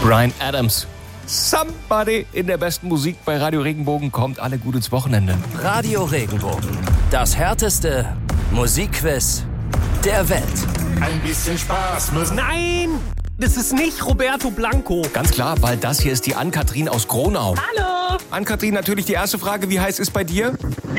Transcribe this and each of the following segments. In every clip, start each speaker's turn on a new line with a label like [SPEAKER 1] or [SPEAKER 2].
[SPEAKER 1] Bryan Adams. Somebody in der besten Musik bei Radio Regenbogen kommt alle gut ins Wochenende.
[SPEAKER 2] Radio Regenbogen. Das härteste Musikquiz der Welt.
[SPEAKER 3] Ein bisschen Spaß muss.
[SPEAKER 4] Nein, das ist nicht Roberto Blanco.
[SPEAKER 1] Ganz klar, weil das hier ist die Ann-Kathrin aus Gronau.
[SPEAKER 5] Hallo.
[SPEAKER 1] Ann-Kathrin, natürlich die erste Frage, wie heiß ist bei dir?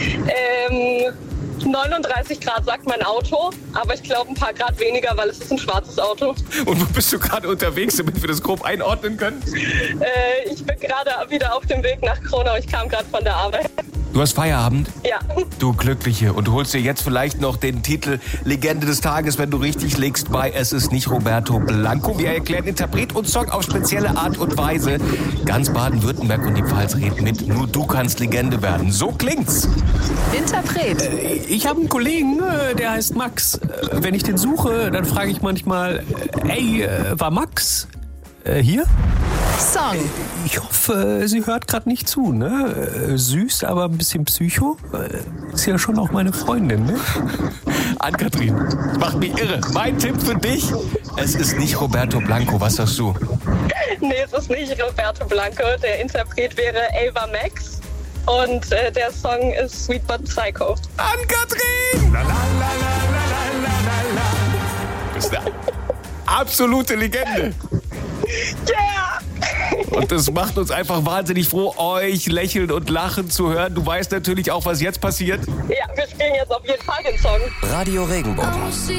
[SPEAKER 5] 39 Grad sagt mein Auto, aber ich glaube ein paar Grad weniger, weil es ist ein schwarzes Auto.
[SPEAKER 1] Und wo bist du gerade unterwegs, damit wir das grob einordnen können?
[SPEAKER 5] Ich bin gerade wieder auf dem Weg nach Gronau. Ich kam gerade von der Arbeit.
[SPEAKER 1] Du hast Feierabend?
[SPEAKER 5] Ja.
[SPEAKER 1] Du Glückliche. Und du holst dir jetzt vielleicht noch den Titel Legende des Tages, wenn du richtig liegst bei Es ist nicht Roberto Blanco. Wir erklären Interpret und Song auf spezielle Art und Weise. Ganz Baden-Württemberg und die Pfalz reden mit. Nur du kannst Legende werden. So klingt's.
[SPEAKER 6] Interpret.
[SPEAKER 4] Ich habe einen Kollegen, der heißt Max. Wenn ich den suche, dann frage ich manchmal, war Max hier?
[SPEAKER 6] Song.
[SPEAKER 4] Ich hoffe, sie hört gerade nicht zu, ne? Süß, aber ein bisschen Psycho. Ist ja schon auch meine Freundin, ne?
[SPEAKER 1] Ann-Kathrin, das macht mich irre. Mein Tipp für dich, es ist nicht Roberto Blanco. Was sagst du?
[SPEAKER 5] Nee, es ist nicht Roberto Blanco. Der Interpret wäre Ava Max. Und der Song ist Sweet But Psycho.
[SPEAKER 1] Ann-Kathrin!
[SPEAKER 3] La, la, la, la, la, la, la.
[SPEAKER 1] Das ist eine absolute Legende.
[SPEAKER 5] Yeah!
[SPEAKER 1] Und das macht uns einfach wahnsinnig froh, euch lächeln und lachen zu hören. Du weißt natürlich auch, was jetzt passiert.
[SPEAKER 5] Ja, wir spielen jetzt auf jeden Fall den Song.
[SPEAKER 2] Radio Regenbogen.